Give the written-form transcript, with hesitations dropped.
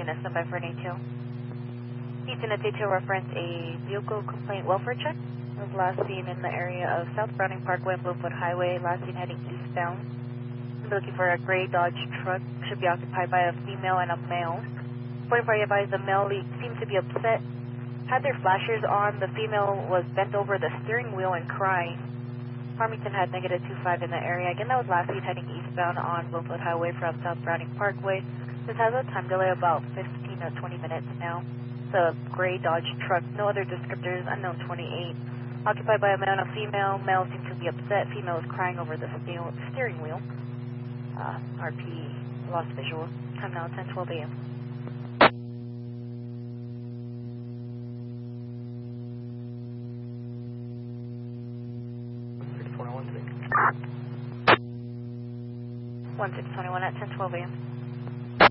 unit, stand by for an ATO. He's in a detail reference a vehicle complaint welfare check. Was last seen in the area of South Browning Parkway and Bluefoot Highway, last seen heading eastbound. Looking for a gray Dodge truck, should be occupied by a female and a male. 44 advised the male seemed to be upset, had their flashers on. The female was bent over the steering wheel and crying. Farmington had negative 25 in the area. Again, that was last seen heading eastbound on Bluefoot Highway from South Browning Parkway. This has a time delay of about 15 or 20 minutes now. It's a gray Dodge truck, no other descriptors, unknown 28. Occupied by a male and a female. Male seemed to be upset. Female is crying over the steering wheel. RP lost visual. Time now 10:12 a.m. One 621 at 10:12 a.m.